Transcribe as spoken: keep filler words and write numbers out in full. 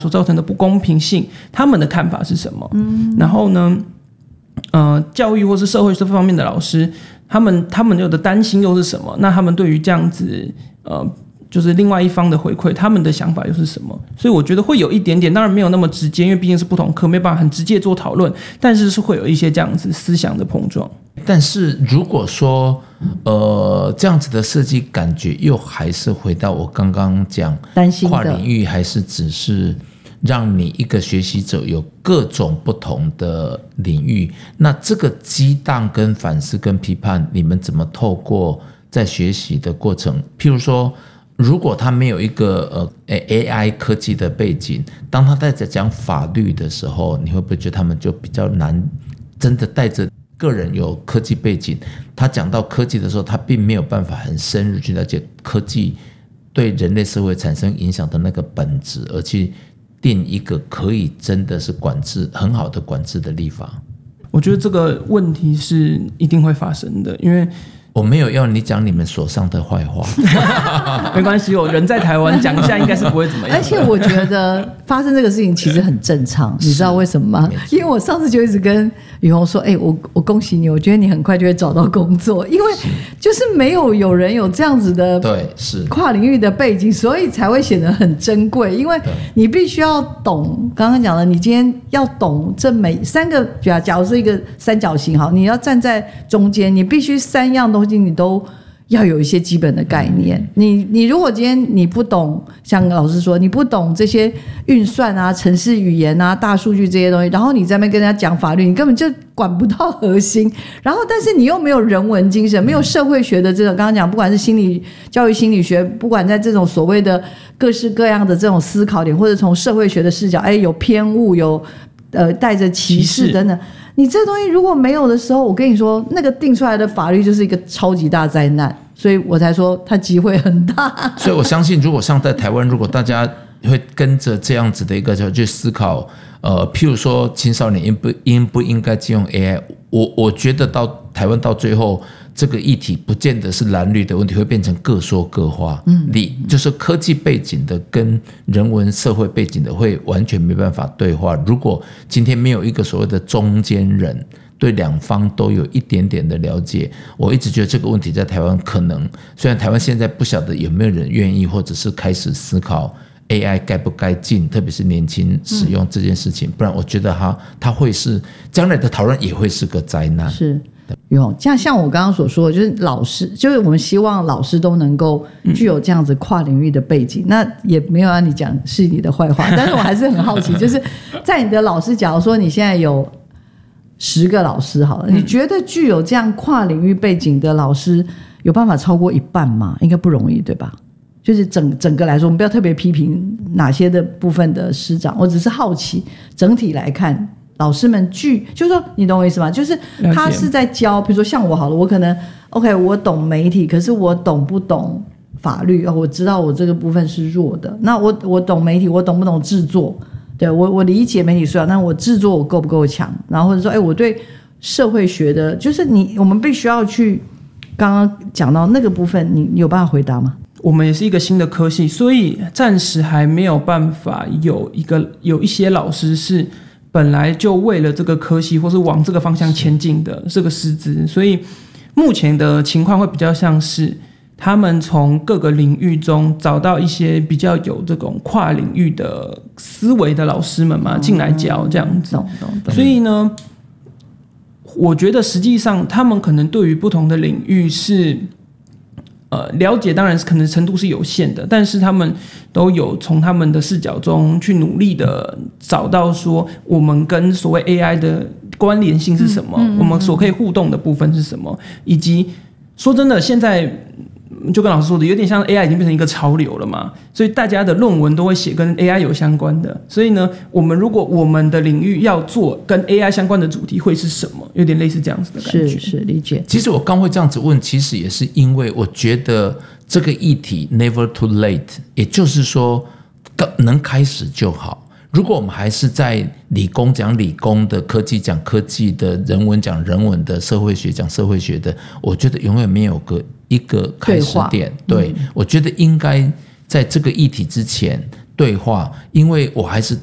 所造成的不公平性，他们的看法是什么？嗯，然后呢，呃，教育或是社会这方面的老师，他们他们有的担心又是什么？那他们对于这样子，呃，就是另外一方的回馈，他们的想法又是什么？所以我觉得会有一点点，当然没有那么直接，因为毕竟是不同科，没办法很直接做讨论，但是是会有一些这样子思想的碰撞。 但是如果说呃这样子的设计，感觉又还是回到我刚刚讲，跨领域还是只是让你一个学习者有各种不同的领域，那这个激荡跟反思跟批判，你们怎么透过在学习的过程，譬如说如果他没有一个呃 A I 科技的背景，当他在讲法律的时候，你会不会觉得他们就比较难真的带着个人有科技背景，他讲到科技的时候，他并没有办法很深入去了解科技对人类社会产生影响的那个本质，而去定一个可以真的是管制很好的管制的立法？ 我觉得这个问题是一定会发生的，因为我没有要你讲你们所上的坏话没关系，我人在台湾讲一下应该是不会怎么样。 而且我觉得发生这个事情其实很正常，你知道为什么吗？因为我上次就一直跟宇宏说，哎、欸，我我恭喜你，我觉得你很快就会找到工作，因为就是没有有人有这样子的对是跨领域的背景，所以才会显得很珍贵。因为你必须要懂，刚刚讲的，你今天要懂这每三个，假如是一个三角形，好，你要站在中间，你必须三样东西你都要有一些基本的概念。你你如果今天你不懂，像老师说你不懂这些运算啊、程式语言啊、大数据这些东西，然后你在那边跟人家讲法律，你根本就管不到核心。然后但是你又没有人文精神，没有社会学的这种，刚刚讲不管是心理教育心理学，不管在这种所谓的各式各样的这种思考点，或者从社会学的视角，哎，有偏误，有呃带着歧视等等，你这东西如果没有的时候，我跟你说，那个定出来的法律就是一个超级大灾难，所以我才说它机会很大。 所以我相信，如果像在台湾，如果大家会跟着这样子的一个去思考，呃，譬如说青少年应不应不应该借用 A I， 我我觉得到台湾到最后，这个议题不见得是蓝绿的问题，会变成各说各话。嗯，你就是科技背景的跟人文社会背景的会完全没办法对话。如果今天没有一个所谓的中间人，对两方都有一点点的了解，我一直觉得这个问题在台湾可能，虽然台湾现在不晓得有没有人愿意或者是开始思考 A I 该不该进，特别是年轻使用这件事情，嗯、不然我觉得它它会是将来的讨论也会是个灾难。 是。有像像我刚刚所说的，就是老师，就是我们希望老师都能够具有这样子跨领域的背景。嗯、那也没有让你讲是你的坏话，但是我还是很好奇，就是在你的老师，假如说你现在有十个老师好了，你觉得具有这样跨领域背景的老师有办法超过一半吗？应该不容易，对吧？就是整整个来说，我们不要特别批评哪些的部分的师长，我只是好奇，整体来看。老师们具就是说，你懂我意思吗？就是他是在教，比如说像我好了，我可能 OK， 我懂媒体，可是我懂不懂法律？我知道我这个部分是弱的。那我我懂媒体，我懂不懂制作？对我我理解媒体素养，那我制作我够不够强？然后或者说，哎，我对社会学的，就是你我们必须要去刚刚讲到那个部分，你有办法回答吗？ 我们也是一个新的科系，所以暂时还没有办法有一个有一些老师是。本来就为了这个科系或是往这个方向前进的这个师资，所以目前的情况会比较像是他们从各个领域中找到一些比较有这种跨领域的思维的老师们嘛，进来教这样子。所以呢，我觉得实际上他们可能对于不同的领域是。呃，了解当然可能程度是有限的，但是他们都有从他们的视角中去努力的找到说我们跟所谓 A I 的关联性是什么，嗯嗯嗯、我们所可以互动的部分是什么，以及说真的，现在就跟老师说的，有点像 A I 已经变成一个潮流了嘛，所以大家的论文都会写跟 A I 有相关的。所以呢，我们如果我们的领域要做跟 A I 相关的主题，会是什么？有点类似这样子的感觉。 是是理解。 其实我刚会这样子问，其实也是因为我觉得这个议题 never too late， 也就是说能开始就好。如果我们还是在理工讲理工的，科技讲科技的，人文讲人文的，社会学讲社会学的，我觉得永远没有个一个开始点。对，嗯、我觉得应该在这个议题之前， 对话，因为我还是